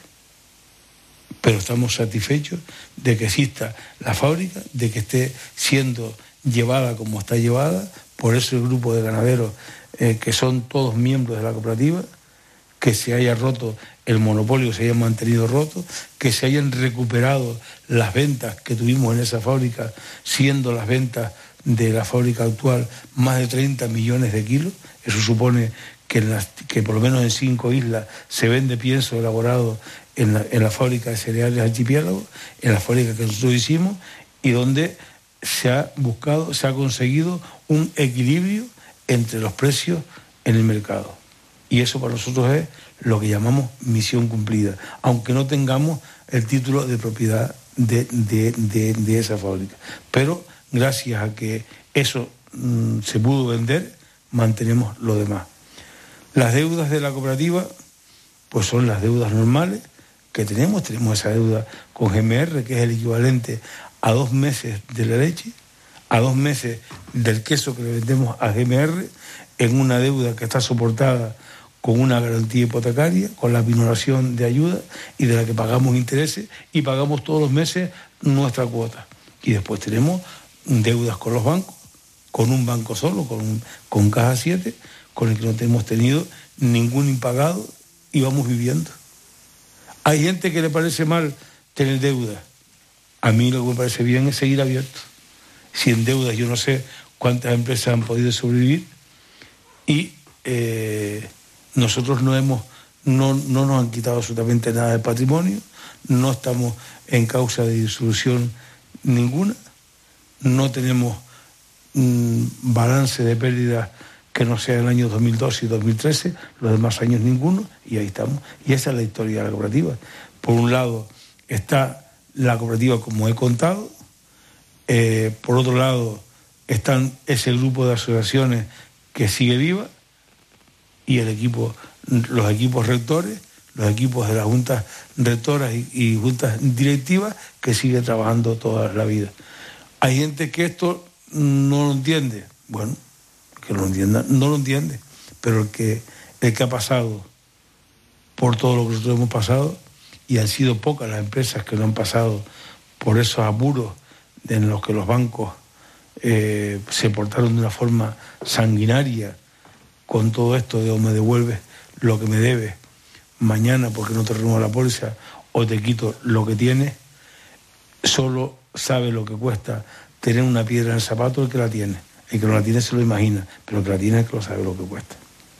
Pero estamos satisfechos de que exista la fábrica, de que esté siendo llevada como está llevada por ese grupo de ganaderos eh, que son todos miembros de la cooperativa, que se haya roto el monopolio, se haya mantenido roto, que se hayan recuperado las ventas que tuvimos en esa fábrica, siendo las ventas de la fábrica actual más de treinta millones de kilos. Eso supone que, en las, que por lo menos en cinco islas se vende pienso elaborado en la, en la fábrica de cereales Archipiélago, en la fábrica que nosotros hicimos, y donde se ha buscado, se ha conseguido un equilibrio entre los precios en el mercado. Y eso para nosotros es lo que llamamos misión cumplida, aunque no tengamos el título de propiedad de, de, de, de esa fábrica. Pero gracias a que eso mmm, se pudo vender, mantenemos lo demás. Las deudas de la cooperativa pues son las deudas normales que tenemos. Tenemos esa deuda con G M R, que es el equivalente a dos meses de la leche, a dos meses del queso que le vendemos a G M R, en una deuda que está soportada con una garantía hipotecaria, con la minoración de ayuda, y de la que pagamos intereses y pagamos todos los meses nuestra cuota. Y después tenemos deudas con los bancos, con un banco solo, con, con Caja siete, con el que no hemos tenido ningún impagado y vamos viviendo. Hay gente que le parece mal tener deuda. A mí lo que me parece bien es seguir abierto. Sin deudas yo no sé cuántas empresas han podido sobrevivir, y eh, nosotros no hemos no, no nos han quitado absolutamente nada de patrimonio, no estamos en causa de disolución ninguna, no tenemos mmm, balance de pérdidas que no sea el año dos mil doce y dos mil trece, los demás años ninguno, y ahí estamos. Y esa es la historia de la cooperativa. Por un lado está la cooperativa, como he contado, eh, por otro lado están ese grupo de asociaciones que sigue viva, y el equipo, los equipos rectores, los equipos de las juntas rectoras y, y juntas directivas, que sigue trabajando toda la vida. Hay gente que esto no lo entiende. Bueno, que lo entienda, no lo entiende, pero el que, el que ha pasado por todo lo que nosotros hemos pasado, y han sido pocas las empresas que no han pasado por esos apuros en los que los bancos eh, se portaron de una forma sanguinaria con todo esto de o me devuelves lo que me debes mañana porque no te renuevo la póliza, o te quito lo que tienes. Solo sabe lo que cuesta tener una piedra en el zapato el que la tiene. El que no la tiene se lo imagina, pero el que la tiene es que lo sabe lo que cuesta.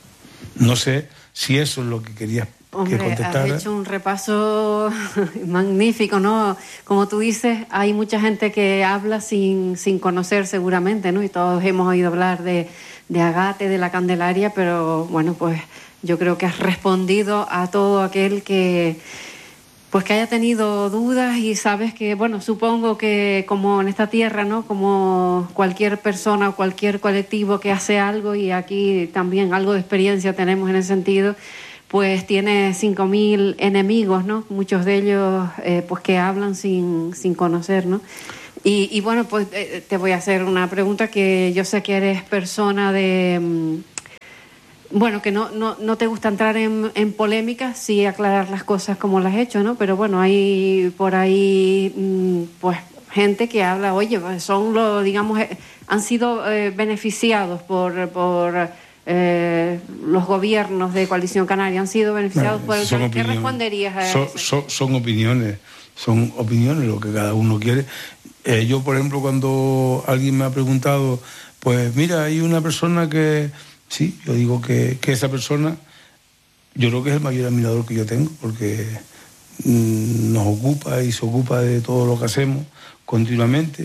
No sé si eso es lo que querías Hombre, que contestara. Has hecho un repaso magnífico, ¿no? Como tú dices, hay mucha gente que habla sin, sin conocer seguramente, ¿no? Y todos hemos oído hablar de, de Agate, de la Candelaria, pero bueno, pues yo creo que has respondido a todo aquel que, pues que haya tenido dudas y sabes que, bueno, supongo que como en esta tierra, ¿no? Como cualquier persona o cualquier colectivo que hace algo, y aquí también algo de experiencia tenemos en ese sentido, pues tiene cinco mil enemigos, ¿no? Muchos de ellos, eh, pues que hablan sin, sin conocer, ¿no? Y, y bueno, pues eh, te voy a hacer una pregunta que yo sé que eres persona de... Mmm, Bueno, que no, no, no te gusta entrar en, en polémicas, sí aclarar las cosas como las has hecho, ¿no? Pero bueno, hay por ahí, pues, gente que habla, oye, son los, digamos, han sido eh, beneficiados por, por eh, los gobiernos de Coalición Canaria, han sido beneficiados bueno, por el... ¿Qué opiniones. responderías a son, eso? Son, son opiniones, son opiniones, lo que cada uno quiere. Eh, yo, por ejemplo, cuando alguien me ha preguntado, pues mira, hay una persona que... Sí, yo digo que, que esa persona, yo creo que es el mayor admirador que yo tengo, porque mmm, nos ocupa y se ocupa de todo lo que hacemos continuamente,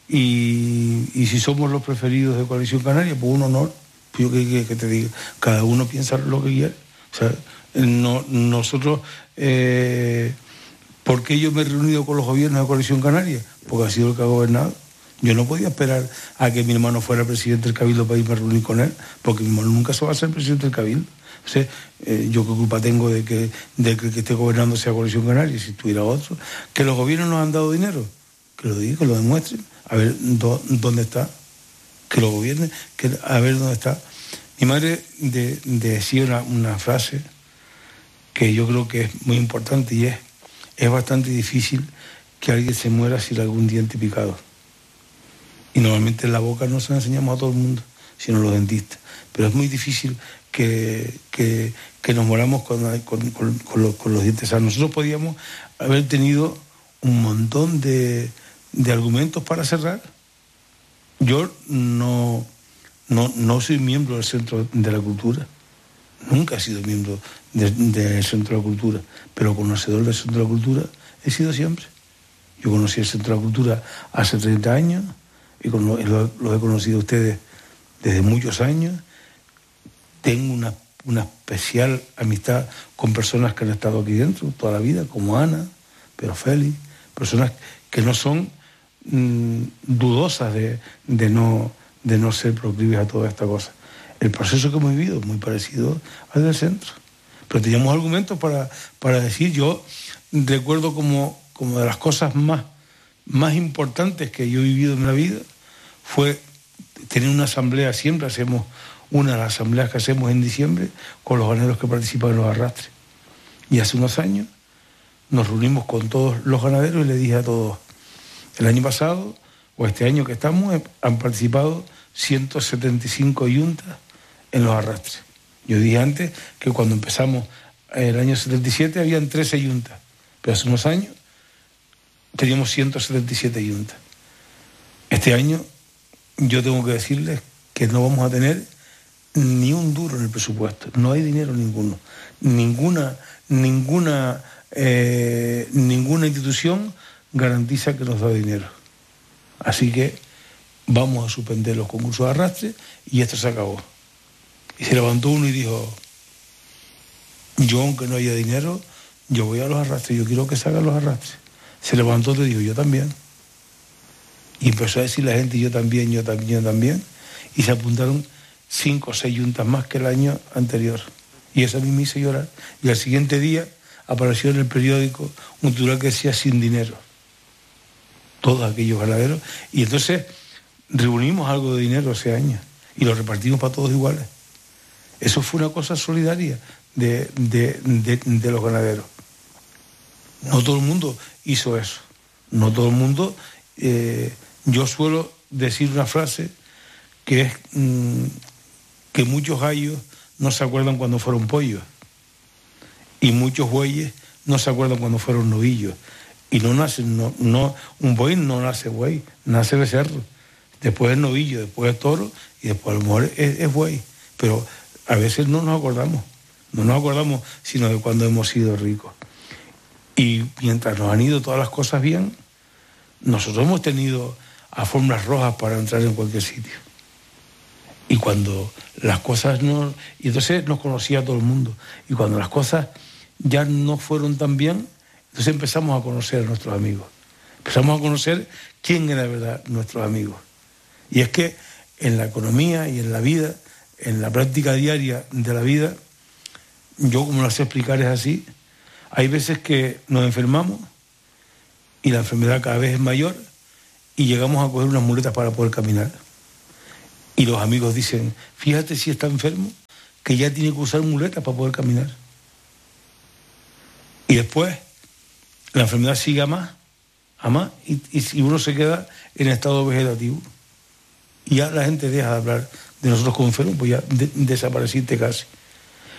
y, y si somos los preferidos de Coalición Canaria, pues un honor. Yo que, que, que te diga, cada uno piensa lo que quiere. O sea, no, nosotros, eh, ¿por qué yo me he reunido con los gobiernos de Coalición Canaria? Porque ha sido el que ha gobernado. Yo no podía esperar a que mi hermano fuera presidente del Cabildo para irme a reunir con él, porque mi hermano nunca se va a ser presidente del Cabildo. O sea, eh, yo qué culpa tengo de que, de que el que esté gobernando sea Coalición Canaria, si tuviera otro. Que los gobiernos nos han dado dinero, que lo digan, que lo demuestren, a ver do, dónde está, que lo gobiernen, que, a ver dónde está. Mi madre de, de decía una, una frase que yo creo que es muy importante, y es, es bastante difícil que alguien se muera sin algún diente picado. Y normalmente en la boca no se la enseñamos a todo el mundo, sino a los dentistas. Pero es muy difícil que, que, que nos moramos con, con, con, con, los, con los dientes sanos. Nosotros podíamos haber tenido un montón de, de argumentos para cerrar. Yo no, no, no soy miembro del Centro de la Cultura. Nunca he sido miembro de, del Centro de la Cultura. Pero conocedor del Centro de la Cultura he sido siempre. Yo conocí el Centro de la Cultura hace treinta años. Y con lo, lo, lo he conocido a ustedes desde muchos años. Tengo una, una especial amistad con personas que han estado aquí dentro toda la vida, como Ana, Pedro Félix, personas que no son mmm, dudosas de, de, no, de no ser proclives a toda esta cosa. El proceso que hemos vivido es muy parecido al del centro. Pero teníamos argumentos para, para decir, yo recuerdo como, como de las cosas más... más importantes que yo he vivido en la vida fue tener una asamblea. Siempre hacemos una de las asambleas que hacemos en diciembre con los ganaderos que participan en los arrastres. Y hace unos años nos reunimos con todos los ganaderos y les dije a todos, el año pasado o este año que estamos han participado ciento setenta y cinco yuntas en los arrastres. Yo dije antes que cuando empezamos el año setenta y siete habían trece yuntas, pero hace unos años teníamos ciento setenta y siete yuntas. Este año yo tengo que decirles que no vamos a tener ni un duro en el presupuesto. No hay dinero ninguno. Ninguna, ninguna, eh, ninguna institución garantiza que nos da dinero. Así que vamos a suspender los concursos de arrastre y esto se acabó. Y se levantó uno y dijo, yo aunque no haya dinero, yo voy a los arrastres, yo quiero que se hagan los arrastres. Se levantó y dijo, yo también. Y empezó a decir la gente, yo también, yo también, yo también. Y se apuntaron cinco o seis yuntas más que el año anterior. Y eso a mí me hizo llorar. Y al siguiente día apareció en el periódico un titular que decía sin dinero. Todos aquellos ganaderos. Y entonces reunimos algo de dinero ese año y lo repartimos para todos iguales. Eso fue una cosa solidaria de, de, de, de los ganaderos. No todo el mundo hizo eso. No todo el mundo... Eh, yo suelo decir una frase que es mmm, que muchos gallos no se acuerdan cuando fueron pollos y muchos bueyes no se acuerdan cuando fueron novillos. Y no nacen, no, no, un buey no nace buey, nace becerro. Después es novillo, después es toro y después a lo mejor es, es buey. Pero a veces no nos acordamos. No nos acordamos sino de cuando hemos sido ricos. Y mientras nos han ido todas las cosas bien, nosotros hemos tenido alfombras rojas para entrar en cualquier sitio. Y cuando las cosas no... Y entonces nos conocía todo el mundo. Y cuando las cosas ya no fueron tan bien, Entonces empezamos a conocer a nuestros amigos. Empezamos a conocer quién era de verdad nuestros amigos. Y es que en la economía y en la vida, en la práctica diaria de la vida, yo como lo sé explicar es así, hay veces que nos enfermamos y la enfermedad cada vez es mayor y llegamos a coger unas muletas para poder caminar. Y los amigos dicen, fíjate si está enfermo, que ya tiene que usar muletas para poder caminar. Y después la enfermedad sigue a más, a más, y, y uno se queda en estado vegetativo. Y ya la gente deja de hablar de nosotros como enfermos, pues ya de, desapareciste casi.